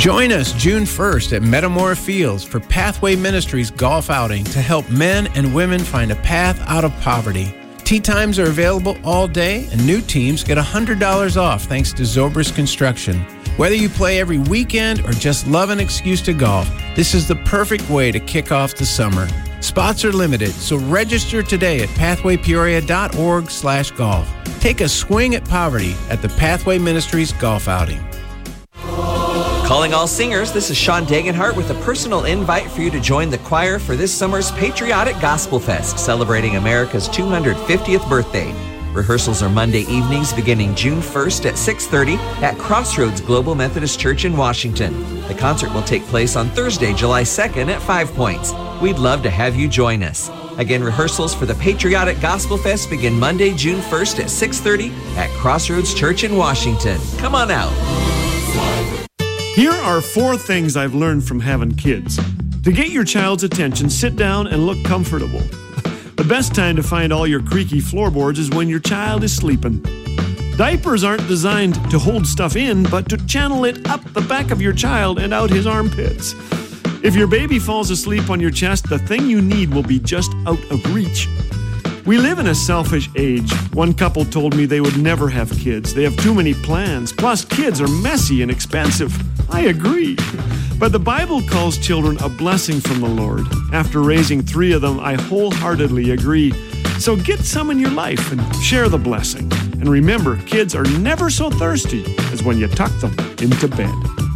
Join us June 1st at Metamora Fields for Pathway Ministries golf outing to help men and women find a path out of poverty. Tee times are available all day, and new teams get $100 off thanks to Zobrist Construction. Whether you play every weekend or just love an excuse to golf, this is the perfect way to kick off the summer. Spots are limited, so register today at pathwaypeoria.org/golf. Take a swing at poverty at the Pathway Ministries Golf Outing. Calling all singers, this is Sean Dagenhart with a personal invite for you to join the choir for this summer's Patriotic Gospel Fest, celebrating America's 250th birthday. Rehearsals are Monday evenings beginning June 1st at 6:30 at Crossroads Global Methodist Church in Washington. The concert will take place on Thursday, July 2nd at 5 Points. We'd love to have you join us. Again, rehearsals for the Patriotic Gospel Fest begin Monday, June 1st at 6:30 at Crossroads Church in Washington. Come on out. Here are 4 things I've learned from having kids. To get your child's attention, sit down and look comfortable. The best time to find all your creaky floorboards is when your child is sleeping. Diapers aren't designed to hold stuff in, but to channel it up the back of your child and out his armpits. If your baby falls asleep on your chest, the thing you need will be just out of reach. We live in a selfish age. One couple told me they would never have kids. They have too many plans. Plus, kids are messy and expensive. I agree. But the Bible calls children a blessing from the Lord. After raising 3 of them, I wholeheartedly agree. So get some in your life and share the blessing. And remember, kids are never so thirsty as when you tuck them into bed.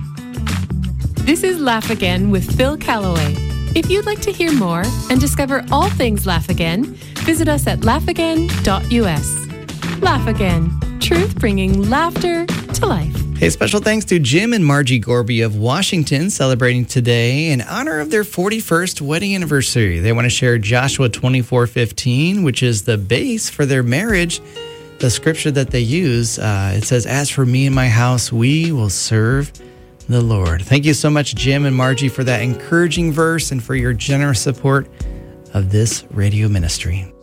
This is Laugh Again with Phil Callaway. If you'd like to hear more and discover all things Laugh Again, visit us at laughagain.us. Laugh Again, truth bringing laughter to life. Hey, special thanks to Jim and Margie Gorby of Washington, celebrating today in honor of their 41st wedding anniversary. They want to share Joshua 24:15, which is the base for their marriage. The scripture that they use, it says, "As for me and my house, we will serve the Lord." Thank you so much, Jim and Margie, for that encouraging verse and for your generous support of this radio ministry.